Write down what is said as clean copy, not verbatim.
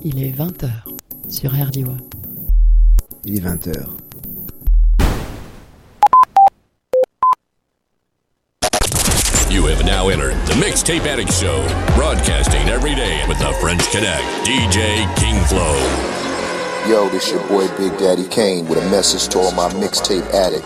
Il est 20h sur RDIWA. Il est 20h. You have now entered the Mixtape Addict Show, broadcasting every day with the French Connect, DJ King Flow. Yo, this your boy Big Daddy Kane with a message to all my mixtape addicts.